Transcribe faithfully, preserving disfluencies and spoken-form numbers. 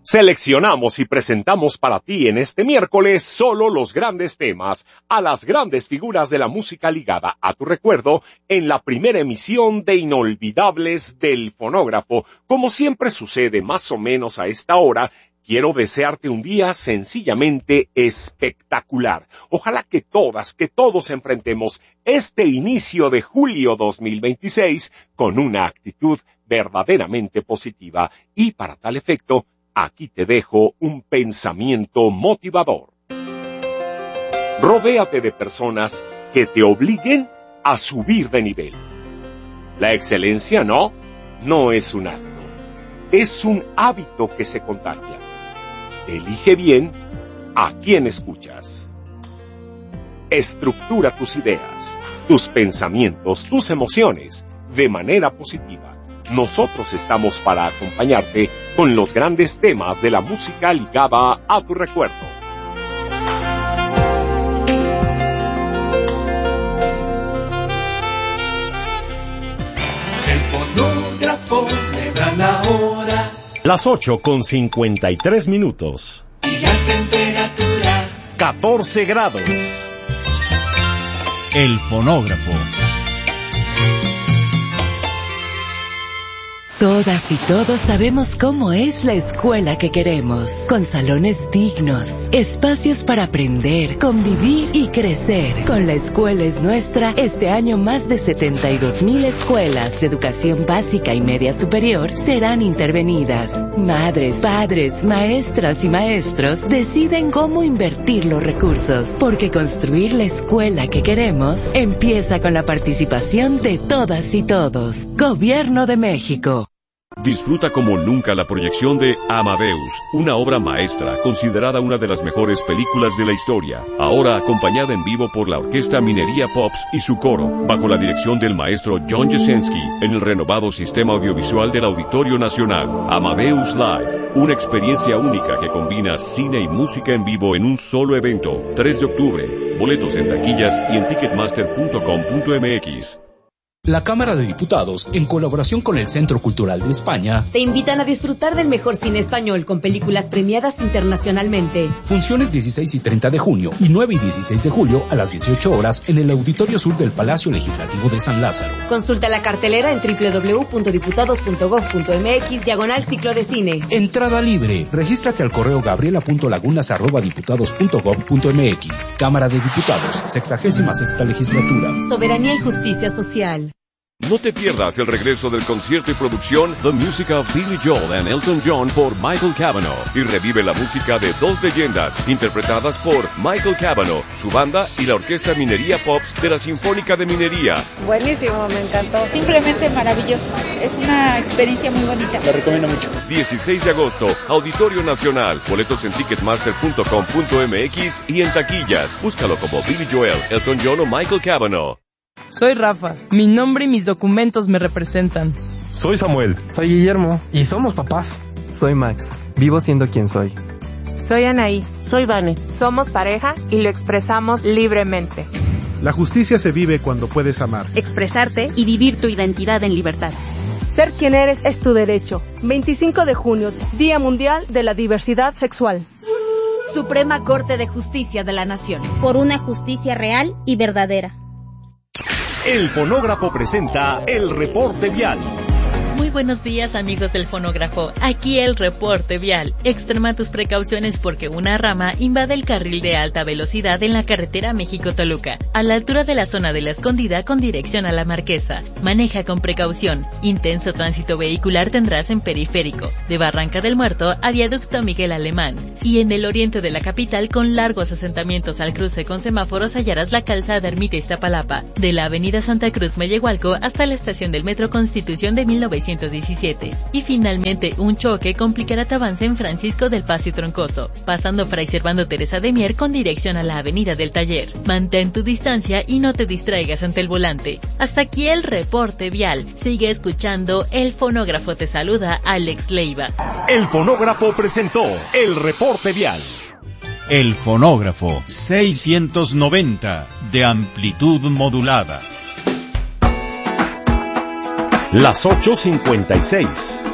Seleccionamos y presentamos para ti en este miércoles solo los grandes temas, a las grandes figuras de la música ligada a tu recuerdo, en la primera emisión de Inolvidables del Fonógrafo. Como siempre sucede más o menos a esta hora, quiero desearte un día sencillamente espectacular. Ojalá que todas, que todos enfrentemos este inicio de julio dos mil veintiséis con una actitud verdaderamente positiva. Y para tal efecto, aquí te dejo un pensamiento motivador. Rodéate de personas que te obliguen a subir de nivel. La excelencia no, no es un acto, es un hábito que se contagia. Elige bien a quién escuchas. Estructura tus ideas, tus pensamientos, tus emociones de manera positiva. Nosotros estamos para acompañarte con los grandes temas de la música ligada a tu recuerdo. El fonógrafo le da la hora. Las ocho con cincuenta y tres minutos. Y la temperatura catorce grados. El fonógrafo. Todas y todos sabemos cómo es la escuela que queremos, con salones dignos, espacios para aprender, convivir y crecer. Con La Escuela es Nuestra, este año más de setenta y dos mil escuelas de educación básica y media superior serán intervenidas. Madres, padres, maestras y maestros deciden cómo invertir los recursos, porque construir la escuela que queremos empieza con la participación de todas y todos. Gobierno de México. Disfruta como nunca la proyección de Amadeus, una obra maestra considerada una de las mejores películas de la historia, ahora acompañada en vivo por la Orquesta Minería Pops y su coro, bajo la dirección del maestro John Jasenski, en el renovado sistema audiovisual del Auditorio Nacional. Amadeus Live, una experiencia única que combina cine y música en vivo en un solo evento. tres de octubre, boletos en taquillas y en ticketmaster punto com punto m x. La Cámara de Diputados, en colaboración con el Centro Cultural de España, te invitan a disfrutar del mejor cine español con películas premiadas internacionalmente. Funciones dieciséis y treinta de junio y nueve y dieciséis de julio a las dieciocho horas en el Auditorio Sur del Palacio Legislativo de San Lázaro. Consulta la cartelera en doble u doble u doble u punto diputados punto gob punto m x diagonal ciclo de cine. Entrada libre. Regístrate al correo gabriela punto lagunas arroba diputados punto gob punto m x. Cámara de Diputados, sexagésima sexta legislatura. Soberanía y justicia social. No te pierdas el regreso del concierto y producción The Music of Billy Joel and Elton John por Michael Cavanaugh y revive la música de dos leyendas interpretadas por Michael Cavanaugh, su banda y la Orquesta Minería Pops de la Sinfónica de Minería. Buenísimo, me encantó. Simplemente maravilloso. Es una experiencia muy bonita. La recomiendo mucho. dieciséis de agosto, Auditorio Nacional. Boletos en ticketmaster punto com punto m x y en taquillas. Búscalo como Billy Joel, Elton John o Michael Cavanaugh. Soy Rafa, mi nombre y mis documentos me representan. Soy Samuel. Soy Guillermo. Y somos papás. Soy Max, vivo siendo quien soy. Soy Anaí. Soy Vane. Somos pareja y lo expresamos libremente. La justicia se vive cuando puedes amar, expresarte y vivir tu identidad en libertad. Ser quien eres es tu derecho. veinticinco de junio, Día Mundial de la Diversidad Sexual. Suprema Corte de Justicia de la Nación. Por una justicia real y verdadera. El Fonógrafo presenta el reporte vial. Muy buenos días, amigos del Fonógrafo. Aquí el reporte vial. Extrema tus precauciones porque una rama invade el carril de alta velocidad en la carretera México-Toluca, a la altura de la zona de La Escondida con dirección a La Marquesa. Maneja con precaución. Intenso tránsito vehicular tendrás en Periférico, de Barranca del Muerto a Viaducto Miguel Alemán. Y en el oriente de la capital, con largos asentamientos al cruce con semáforos, hallarás la calzada Ermita Iztapalapa, de la avenida Santa Cruz Mellehualco hasta la estación del Metro Constitución de mil novecientos diecisiete. Y finalmente, un choque complicará tu avance en Francisco del Paso y Troncoso, pasando Fray Servando Teresa de Mier con dirección a la Avenida del Taller. Mantén tu distancia y no te distraigas ante el volante. Hasta aquí el reporte vial. Sigue escuchando El Fonógrafo. Te saluda Alex Leiva. El Fonógrafo presentó el reporte vial. El Fonógrafo seiscientos noventa de amplitud modulada. Las ocho cincuenta y seis.